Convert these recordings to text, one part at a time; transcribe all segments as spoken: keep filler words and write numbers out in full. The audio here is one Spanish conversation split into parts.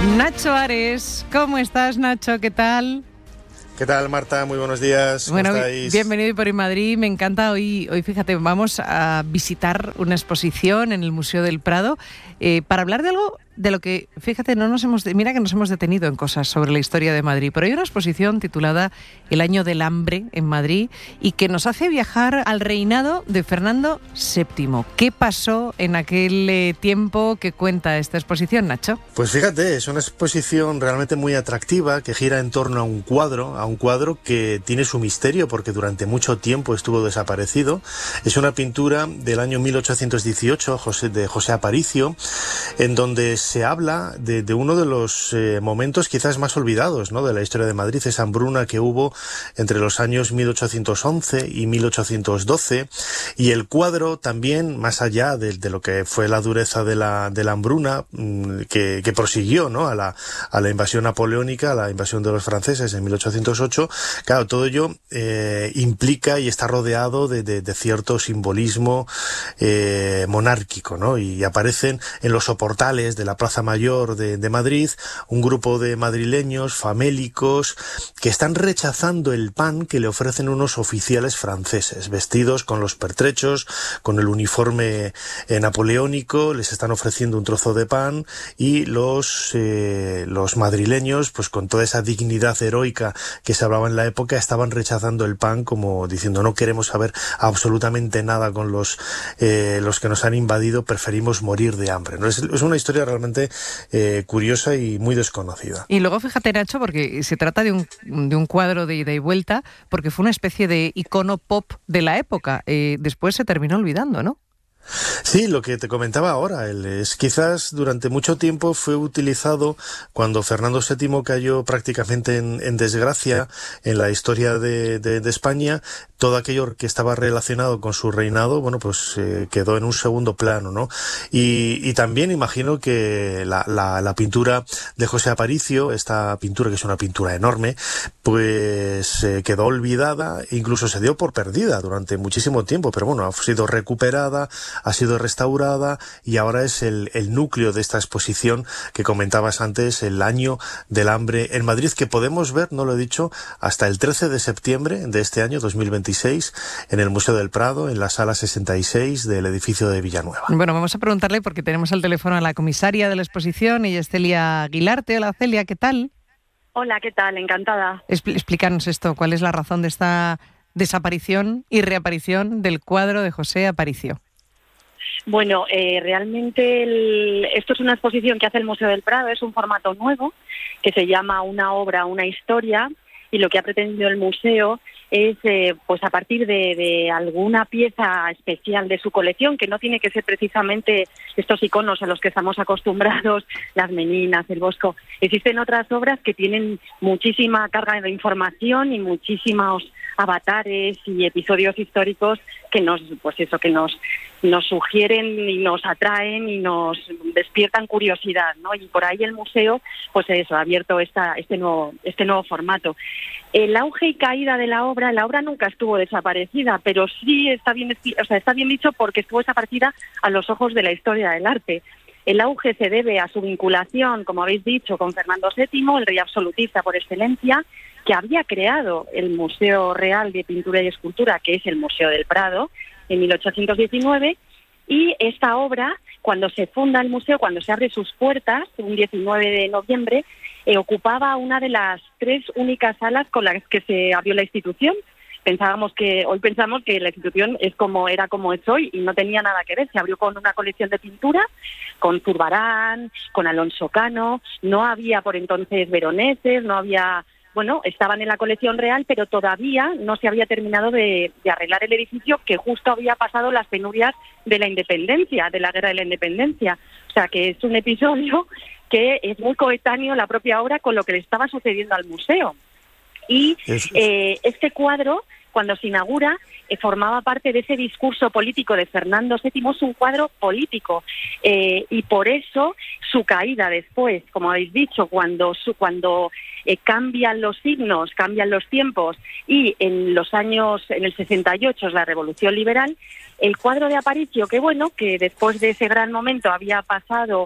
Nacho Ares, ¿cómo estás, Nacho? ¿Qué tal? ¿Qué tal, Marta? Muy buenos días. ¿Cómo bueno, estáis? Bienvenido por Madrid. Me encanta hoy, hoy, fíjate, vamos a visitar una exposición en el Museo del Prado eh, para hablar de algo de lo que, fíjate, no nos hemos, mira que nos hemos detenido en cosas sobre la historia de Madrid, pero hay una exposición titulada El año del hambre en Madrid y que nos hace viajar al reinado de Fernando séptimo. ¿Qué pasó en aquel eh, tiempo que cuenta esta exposición, Nacho? Pues fíjate, es una exposición realmente muy atractiva que gira en torno a un cuadro, a un cuadro que tiene su misterio porque durante mucho tiempo estuvo desaparecido. Es una pintura del año mil ochocientos dieciocho José, de José Aparicio, en donde se habla de, de uno de los eh, momentos quizás más olvidados, ¿no?, de la historia de Madrid, esa hambruna que hubo entre los años mil ochocientos once y mil ochocientos doce, y el cuadro también, más allá de, de lo que fue la dureza de la, de la hambruna, mmm, que, que prosiguió, ¿no?, a la, a la invasión napoleónica, a la invasión de los franceses en mil ochocientos ocho, claro, todo ello eh, implica y está rodeado de, de, de cierto simbolismo eh, monárquico, ¿no?, y aparecen en los soportales de la Plaza Mayor de, de Madrid un grupo de madrileños famélicos que están rechazando el pan que le ofrecen unos oficiales franceses, vestidos con los pertrechos, con el uniforme eh, napoleónico, les están ofreciendo un trozo de pan y los, eh, los madrileños, pues con toda esa dignidad heroica que se hablaba en la época, estaban rechazando el pan como diciendo no queremos saber absolutamente nada con los, eh, los que nos han invadido, preferimos morir de hambre, ¿no? Es, es una historia realmente eh, curiosa y muy desconocida. Y luego fíjate, Nacho, porque se trata de un, de un cuadro de ida y vuelta, porque fue una especie de icono pop de la época. Eh, después se terminó olvidando, ¿no? Sí, lo que te comentaba ahora, el, es quizás durante mucho tiempo fue utilizado cuando Fernando séptimo cayó prácticamente en, en desgracia en la historia de, de, de España. Todo aquello que estaba relacionado con su reinado, bueno, pues eh, quedó en un segundo plano, ¿no? Y, y también imagino que la, la, la pintura de José Aparicio, esta pintura que es una pintura enorme, pues eh, quedó olvidada, incluso se dio por perdida durante muchísimo tiempo, pero bueno, ha sido recuperada, ha sido restaurada y ahora es el, el núcleo de esta exposición que comentabas antes, el año del hambre en Madrid, que podemos ver, no lo he dicho, hasta el trece de septiembre de este año dos mil veintiséis en el Museo del Prado, en la sala sesenta y seis del edificio de Villanueva. Bueno, vamos a preguntarle porque tenemos al teléfono a la comisaria de la exposición, ella es Celia Aguilarte. Hola, Celia, ¿qué tal? Hola, ¿qué tal? Encantada. Expl- explícanos esto, ¿cuál es la razón de esta desaparición y reaparición del cuadro de José Aparicio? Bueno, eh, realmente el, esto es una exposición que hace el Museo del Prado, es un formato nuevo que se llama Una obra, una historia, y lo que ha pretendido el museo es, eh, pues a partir de, de alguna pieza especial de su colección, que no tiene que ser precisamente estos iconos a los que estamos acostumbrados, las meninas, el Bosco. Existen otras obras que tienen muchísima carga de información y muchísimos avatares y episodios históricos que nos, pues eso, que nos nos sugieren y nos atraen y nos despiertan curiosidad, ¿no? Y por ahí el museo, pues eso, ha abierto esta, este nuevo, este nuevo formato. El auge y caída de la obra, la obra nunca estuvo desaparecida, pero sí está bien, o sea, está bien dicho porque estuvo desaparecida a los ojos de la historia del arte. El auge se debe a su vinculación, como habéis dicho, con Fernando séptimo, el rey absolutista por excelencia, que había creado el Museo Real de Pintura y Escultura, que es el Museo del Prado, en mil ochocientos diecinueve, y esta obra, cuando se funda el museo, cuando se abre sus puertas, un diecinueve de noviembre, eh, ocupaba una de las tres únicas salas con las que se abrió la institución. Pensábamos que, hoy pensamos que la institución es como era como es hoy y no tenía nada que ver. Se abrió con una colección de pintura, con Zurbarán, con Alonso Cano, no había por entonces veroneses, no había... Bueno, estaban en la colección real, pero todavía no se había terminado de, de arreglar el edificio, que justo había pasado las penurias de la independencia, de la guerra de la independencia. O sea, que es un episodio que es muy coetáneo la propia obra con lo que le estaba sucediendo al museo. Y eh, este cuadro, cuando se inaugura, eh, formaba parte de ese discurso político de Fernando séptimo, es un cuadro político, eh, y por eso su caída después, como habéis dicho, cuando su, cuando eh, cambian los signos, cambian los tiempos, y en los años, en el sesenta y ocho es la Revolución Liberal, el cuadro de Aparicio, que bueno, que después de ese gran momento había pasado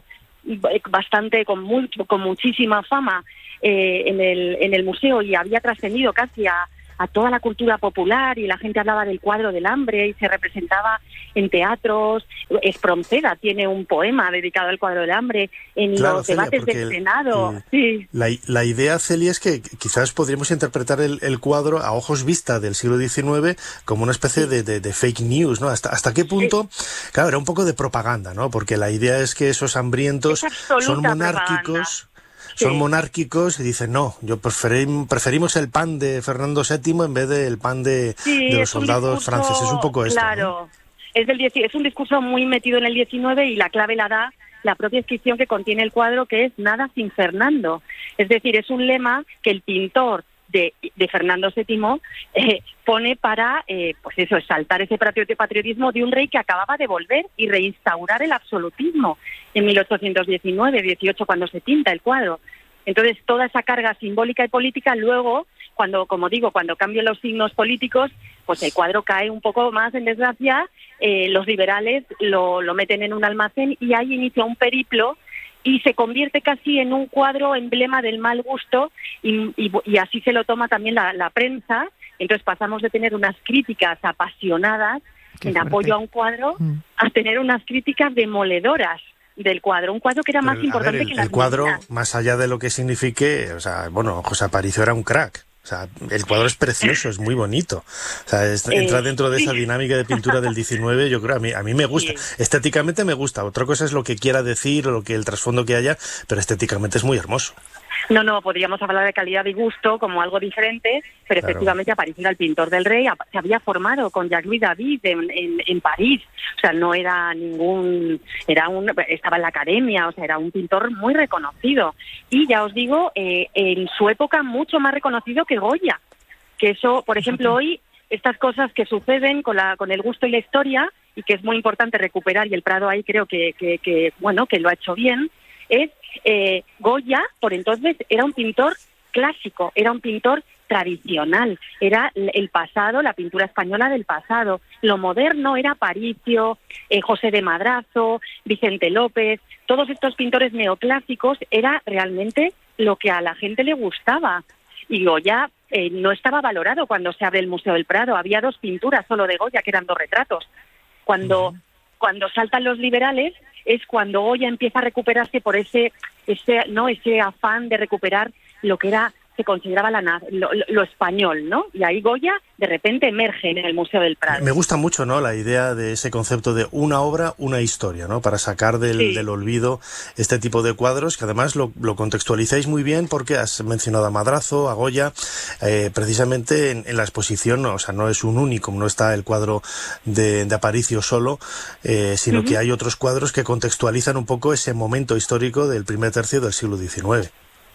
bastante, con, muy, con muchísima fama eh, en, el, en el museo y había trascendido casi a, a toda la cultura popular y la gente hablaba del cuadro del hambre y se representaba en teatros. Espronceda tiene un poema dedicado al cuadro del hambre en claro, los Celia, debates del el, Senado. El, sí. la, la idea, Celia, es que quizás podríamos interpretar el, el cuadro a ojos vista del siglo diecinueve como una especie sí. de, de, de fake news, ¿no? ¿Hasta, hasta qué punto? Sí. Claro, era un poco de propaganda, ¿no? Porque la idea es que esos hambrientos son monárquicos... Propaganda. Son sí. monárquicos y dicen, no, yo preferim, preferimos el pan de Fernando séptimo en vez del pan de, sí, de los soldados discurso, franceses. Es un poco esto, claro, ¿no? es, del, es un discurso muy metido en el diecinueve y la clave la da la propia inscripción que contiene el cuadro, que es nada sin Fernando. Es decir, es un lema que el pintor de, de Fernando séptimo eh, pone para, eh, pues eso, exaltar ese patriotismo de un rey que acababa de volver y reinstaurar el absolutismo en mil ochocientos diecinueve dieciocho, cuando se pinta el cuadro. Entonces, toda esa carga simbólica y política, luego, cuando, como digo, cuando cambian los signos políticos, pues el cuadro cae un poco más en desgracia, eh, los liberales lo, lo meten en un almacén y ahí inicia un periplo y se convierte casi en un cuadro emblema del mal gusto y, y, y así se lo toma también la, la prensa. Entonces pasamos de tener unas críticas apasionadas Qué en fuerte. apoyo a un cuadro mm. a tener unas críticas demoledoras del cuadro, un cuadro que era Pero, más importante ver, el, que las el cuadro, medidas. Más allá de lo que signifique, o sea, bueno, José Aparicio era un crack. O sea, el cuadro es precioso, es muy bonito. O sea, es, eh, entra dentro de sí. esa dinámica de pintura del diecinueve, yo creo, a mí, a mí me gusta. Sí. Estéticamente me gusta. Otra cosa es lo que quiera decir o lo que el trasfondo que haya, pero estéticamente es muy hermoso. No, no, podríamos hablar de calidad y gusto como algo diferente, pero claro. efectivamente Aparicio era el pintor del rey, se había formado con Jacques-Louis David en, en, en París, o sea, no era ningún, era un, estaba en la academia, o sea, era un pintor muy reconocido. Y ya os digo, eh, en su época mucho más reconocido que Goya, que eso, por ejemplo, hoy, estas cosas que suceden con, la, con el gusto y la historia, y que es muy importante recuperar, y el Prado ahí creo que, que, que bueno, que lo ha hecho bien, es eh, Goya, por entonces, era un pintor clásico, era un pintor tradicional, era el pasado, la pintura española del pasado. Lo moderno era Aparicio, eh, José de Madrazo, Vicente López, todos estos pintores neoclásicos, era realmente lo que a la gente le gustaba. Y Goya eh, no estaba valorado cuando se abre el Museo del Prado, había dos pinturas solo de Goya, que eran dos retratos. Cuando, uh-huh. cuando saltan los liberales, es cuando Goya empieza a recuperarse por ese ese no ese afán de recuperar lo que era se consideraba la, lo, lo español, ¿no? Y ahí Goya de repente emerge en el Museo del Prado. Me gusta mucho, ¿no?, la idea de ese concepto de una obra, una historia, ¿no?, para sacar del, sí. del olvido este tipo de cuadros, que además lo, lo contextualizáis muy bien porque has mencionado a Madrazo, a Goya, eh, precisamente en, en la exposición, o sea, no es un único, no está el cuadro de, de Aparicio solo, eh, sino uh-huh. que hay otros cuadros que contextualizan un poco ese momento histórico del primer tercio del siglo diecinueve.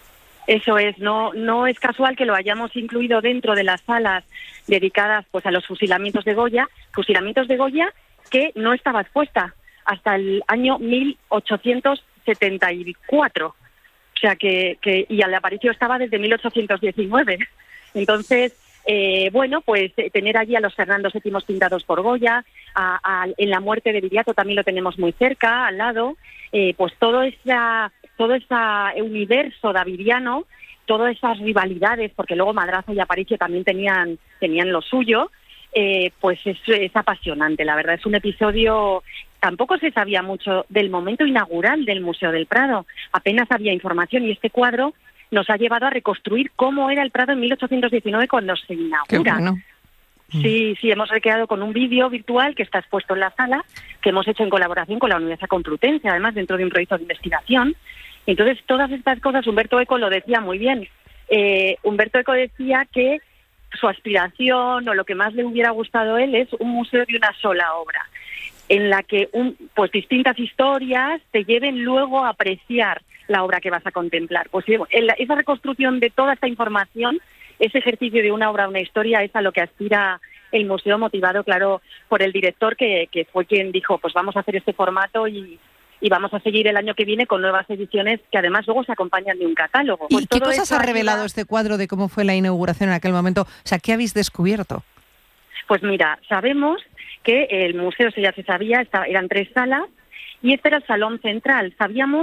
Eso es, no no es casual que lo hayamos incluido dentro de las salas dedicadas pues a los fusilamientos de Goya, fusilamientos de Goya que no estaba expuesta hasta el año mil ochocientos setenta y cuatro, o sea que, que y al Aparicio estaba desde mil ochocientos diecinueve. Entonces, eh, bueno, pues eh, tener allí a los Fernando séptimo pintados por Goya, a, a, en la muerte de Viriato también lo tenemos muy cerca, al lado, eh, pues todo esa todo ese universo davidiano, todas esas rivalidades, porque luego Madrazo y Aparicio también tenían tenían lo suyo, eh, pues es, es apasionante, la verdad. Es un episodio, tampoco se sabía mucho del momento inaugural del Museo del Prado, apenas había información y este cuadro nos ha llevado a reconstruir cómo era el Prado en mil ochocientos diecinueve cuando se inaugura. Qué bueno. Sí, sí, hemos recreado con un vídeo virtual que está expuesto en la sala, que hemos hecho en colaboración con la Universidad Complutense, además dentro de un proyecto de investigación. Entonces, todas estas cosas, Humberto Eco lo decía muy bien. Eh, Humberto Eco decía que su aspiración o lo que más le hubiera gustado a él es un museo de una sola obra, en la que un, pues distintas historias te lleven luego a apreciar la obra que vas a contemplar. Pues esa reconstrucción de toda esta información, ese ejercicio de una obra, una historia, es a lo que aspira el museo, motivado, claro, por el director que, que fue quien dijo, pues vamos a hacer este formato y, y vamos a seguir el año que viene con nuevas ediciones que además luego se acompañan de un catálogo. ¿Y pues qué cosas ha revelado ayuda... este cuadro de cómo fue la inauguración en aquel momento? O sea, ¿qué habéis descubierto? Pues mira, sabemos que el museo, eso ya se sabía, estaba, eran tres salas, y este era el salón central. Sabíamos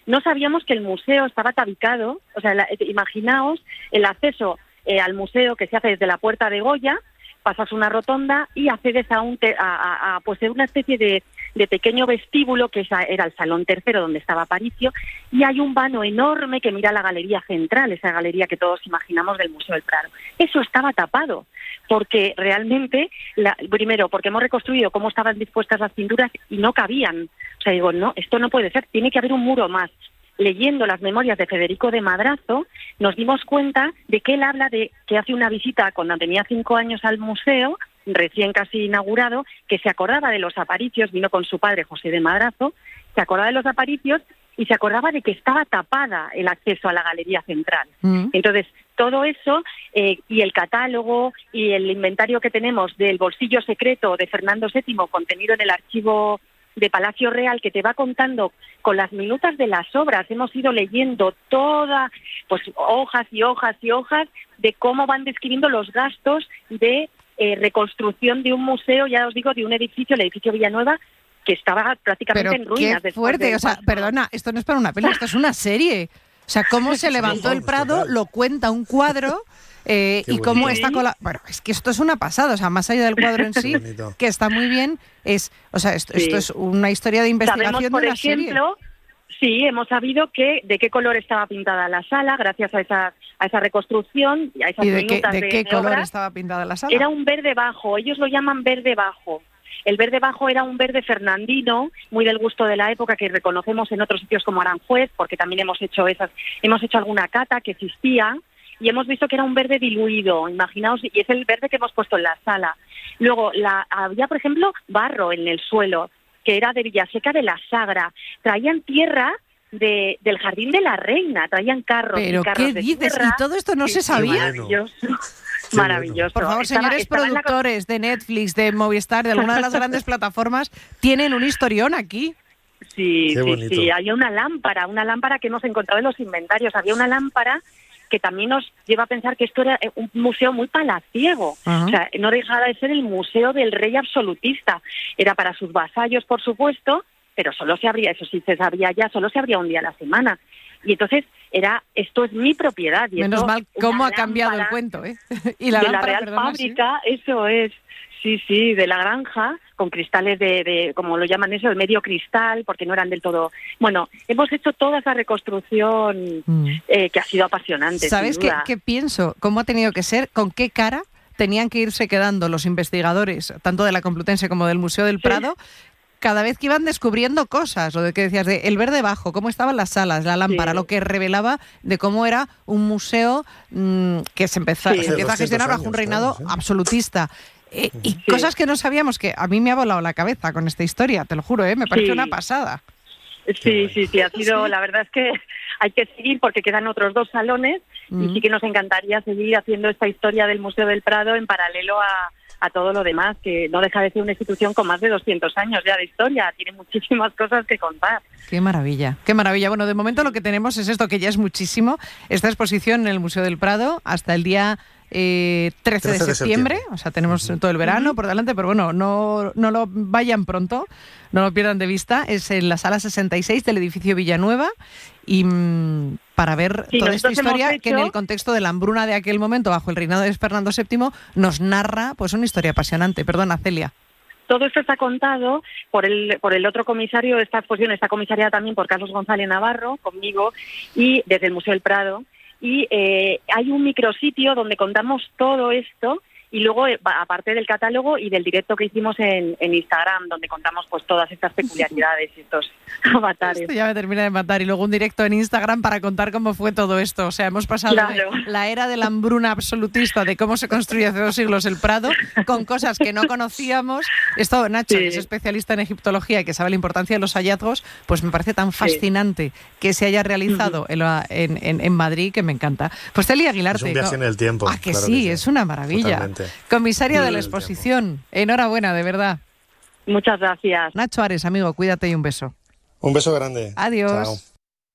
no sabíamos que el museo estaba tabicado. O sea, la, imaginaos el acceso eh, al museo que se hace desde la Puerta de Goya, pasas una rotonda y accedes a, un te, a, a, a pues una especie de, de pequeño vestíbulo, que esa era el salón tercero donde estaba Aparicio, y hay un vano enorme que mira la galería central, esa galería que todos imaginamos del Museo del Prado. Eso estaba tapado, porque realmente, la, primero, porque hemos reconstruido cómo estaban dispuestas las pinturas y no cabían. O sea, digo, no, esto no puede ser, tiene que haber un muro más. Leyendo las memorias de Federico de Madrazo, nos dimos cuenta de que él habla de que hace una visita cuando tenía cinco años al museo, recién casi inaugurado, que se acordaba de los Aparicios, vino con su padre José de Madrazo, se acordaba de los Aparicios y se acordaba de que estaba tapada el acceso a la galería central. Mm. Entonces, todo eso eh, y el catálogo y el inventario que tenemos del bolsillo secreto de Fernando séptimo contenido en el archivo de Palacio Real, que te va contando con las minutas de las obras. Hemos ido leyendo todas, pues hojas y hojas y hojas de cómo van describiendo los gastos de eh, reconstrucción de un museo, ya os digo, de un edificio, el edificio Villanueva, que estaba prácticamente Pero en ruinas. Qué fuerte, o sea, perdona, esto no es para una peli, esto es una serie. O sea, cómo se levantó el Prado, lo cuenta un cuadro. Eh, y cómo está con la... Bueno, es que esto es una pasada, o sea, más allá del cuadro en sí, que está muy bien, es, o sea, esto, sí. esto es una historia de investigación. Sabemos, por de una ejemplo, serie. Sí, hemos sabido que de qué color estaba pintada la sala, gracias a esa a esa reconstrucción y a esas ¿Y de minutas qué, de de, qué de color obra. estaba pintada la sala? Era un verde bajo, ellos lo llaman verde bajo. El verde bajo era un verde fernandino, muy del gusto de la época, que reconocemos en otros sitios como Aranjuez, porque también hemos hecho esas, hemos hecho alguna cata que existía. Y hemos visto que era un verde diluido, imaginaos, y es el verde que hemos puesto en la sala. Luego, la, había, por ejemplo, barro en el suelo, que era de Villaseca de la Sagra. Traían tierra de, del Jardín de la Reina, traían carros ¿Pero y carros qué de dices? tierra. ¿Y todo esto no sí, se sabía? Maravilloso. Maravilloso. Por favor, Estaba, señores estaba productores la... de Netflix, de Movistar, de alguna de las grandes plataformas, tienen un historión aquí. Sí, Qué sí, bonito. sí. Había una lámpara, una lámpara que hemos encontrado en los inventarios. Había una lámpara que también nos lleva a pensar que esto era un museo muy palaciego. Uh-huh. O sea, no dejaba de ser el museo del rey absolutista. Era para sus vasallos, por supuesto, pero solo se abría, eso sí se sabía ya, solo se abría un día a la semana. Y entonces era, esto es mi propiedad. Y menos esto, mal cómo ha cambiado el cuento, ¿eh? Y la de lámpara, la Real perdona, Fábrica, sí. Eso es, sí, sí, de la granja, con cristales de, de, como lo llaman eso, de medio cristal, porque no eran del todo... Bueno, hemos hecho toda esa reconstrucción mm. eh, que ha sido apasionante. ¿Sabes qué, qué pienso? ¿Cómo ha tenido que ser? ¿Con qué cara tenían que irse quedando los investigadores, tanto de la Complutense como del Museo del Prado, sí. cada vez que iban descubriendo cosas? Lo de que decías, de el verde bajo, cómo estaban las salas, la lámpara, sí. lo que revelaba de cómo era un museo mmm, que se, empezó, sí. se empieza a gestionar bajo un reinado claro, sí. absolutista. Eh, y sí. cosas que no sabíamos, que a mí me ha volado la cabeza con esta historia, te lo juro, ¿eh? Me parece sí. una pasada. Sí, sí, sí, ha sido, sí. la verdad es que hay que seguir porque quedan otros dos salones mm. y sí que nos encantaría seguir haciendo esta historia del Museo del Prado en paralelo a, a todo lo demás, que no deja de ser una institución con más de doscientos años ya de historia, tiene muchísimas cosas que contar. Qué maravilla, qué maravilla. Bueno, de momento lo que tenemos es esto, que ya es muchísimo, esta exposición en el Museo del Prado hasta el día... Eh, trece de septiembre, o sea, tenemos uh-huh. todo el verano uh-huh. por delante, pero bueno, no, no lo vayan pronto, no lo pierdan de vista. Es en la sala sesenta y seis del edificio Villanueva y mmm, para ver sí, toda esta historia hecho... que en el contexto de la hambruna de aquel momento bajo el reinado de Fernando séptimo nos narra pues una historia apasionante. Perdona, Celia. Todo esto está contado por el por el otro comisario de esta exposición, está comisariada también por Carlos González Navarro, conmigo, y desde el Museo del Prado. Y eh, hay un micrositio donde contamos todo esto y luego, eh, aparte del catálogo y del directo que hicimos en, en Instagram, donde contamos pues todas estas peculiaridades y estos avatares. Esto ya me termina de matar. Y luego un directo en Instagram para contar cómo fue todo esto. O sea, hemos pasado claro. de la era de la hambruna absolutista, de cómo se construyó hace dos siglos el Prado, con cosas que no conocíamos. Esto, Nacho, sí. que es especialista en egiptología y que sabe la importancia de los hallazgos, pues me parece tan fascinante sí. que se haya realizado uh-huh. en, en, en Madrid, que me encanta. Pues Celia Aguilarte. Es un viaje ¿no? en el tiempo. Ah, que claro sí, que sí, es una maravilla. Totalmente. Comisaria sí, de la exposición. Enhorabuena, de verdad. Muchas gracias. Nacho Ares, amigo, cuídate y un beso. Un beso grande. Adiós. Chao.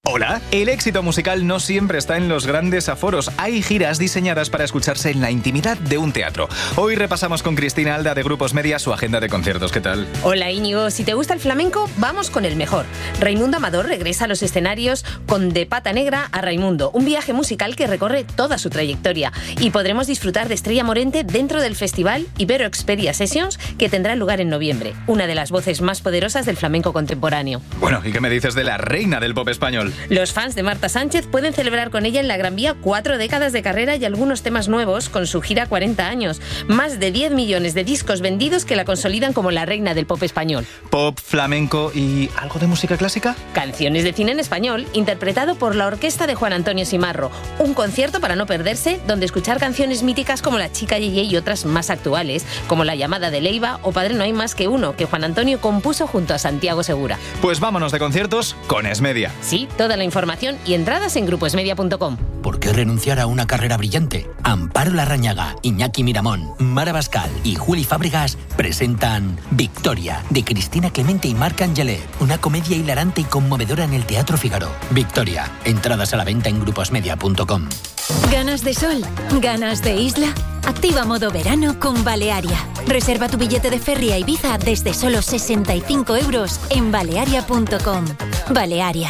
Hola, el éxito musical no siempre está en los grandes aforos. Hay giras diseñadas para escucharse en la intimidad de un teatro. Hoy repasamos con Cristina Alda de Grupos Media su agenda de conciertos. ¿Qué tal? Hola Íñigo, si te gusta el flamenco, vamos con el mejor. Raimundo Amador regresa a los escenarios con De Pata Negra a Raimundo, un viaje musical que recorre toda su trayectoria. Y podremos disfrutar de Estrella Morente dentro del festival Ibero Expedia Sessions, que tendrá lugar en noviembre. Una de las voces más poderosas del flamenco contemporáneo. Bueno, ¿y qué me dices de la reina del pop español? Los fans de Marta Sánchez pueden celebrar con ella en la Gran Vía cuatro décadas de carrera y algunos temas nuevos con su gira cuarenta años. Más de diez millones de discos vendidos que la consolidan como la reina del pop español. Pop, flamenco y ¿algo de música clásica? Canciones de cine en español, interpretado por la orquesta de Juan Antonio Simarro. Un concierto para no perderse, donde escuchar canciones míticas como La Chica Yeye y otras más actuales, como La Llamada de Leiva o Padre no hay más que uno, que Juan Antonio compuso junto a Santiago Segura. Pues vámonos de conciertos con Esmedia. Sí, toda la información y entradas en grupo esmedia punto com. ¿Por qué renunciar a una carrera brillante? Amparo Larrañaga, Iñaki Miramón, Mara Bascal y Juli Fábregas presentan Victoria, de Cristina Clemente y Marc Angelet, una comedia hilarante y conmovedora en el Teatro Fígaro. Victoria, entradas a la venta en grupo esmedia punto com. ¿Ganas de sol? ¿Ganas de isla? Activa modo verano con Balearia. Reserva tu billete de ferry a Ibiza desde solo sesenta y cinco euros en balearia punto com. Balearia.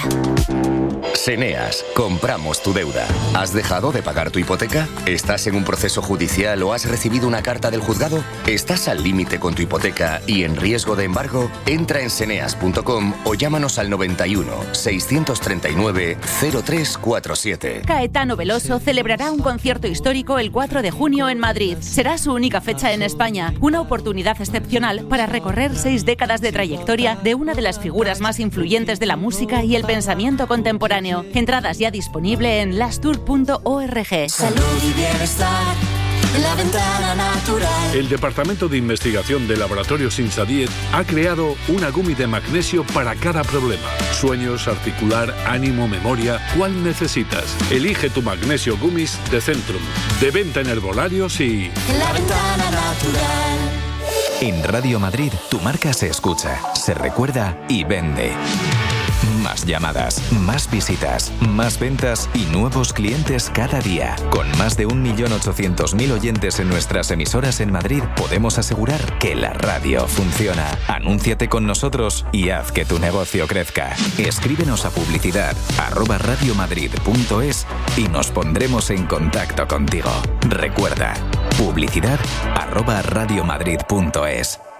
Seneas, compramos tu deuda. ¿Has dejado de pagar tu hipoteca? ¿Estás en un proceso judicial o has recibido una carta del juzgado? ¿Estás al límite con tu hipoteca y en riesgo de embargo? Entra en seneas punto com o llámanos al noventa y uno, seiscientos treinta y nueve, cero tres cuarenta y siete. Caetano Veloso celebrará un concierto histórico el cuatro de junio en Madrid. Será su única fecha en España, una oportunidad excepcional para recorrer seis décadas de trayectoria de una de las figuras más influyentes de la música y el pensamiento contemporáneo. Entradas ya disponible en lastour punto org. Salud y bienestar, la ventana natural. El Departamento de Investigación de Laboratorios Insadiet ha creado una gummy de magnesio para cada problema. Sueños, articular, ánimo, memoria. ¿Cuál necesitas? Elige tu magnesio gummies de Centrum. De venta en herbolarios y... La ventana natural. En Radio Madrid, tu marca se escucha, se recuerda y vende. Más llamadas, más visitas, más ventas y nuevos clientes cada día. Con más de un millón ochocientos mil oyentes en nuestras emisoras en Madrid, podemos asegurar que la radio funciona. Anúnciate con nosotros y haz que tu negocio crezca. Escríbenos a publicidad arroba radiomadrid punto es y nos pondremos en contacto contigo. Recuerda, publicidad arroba radiomadrid punto es.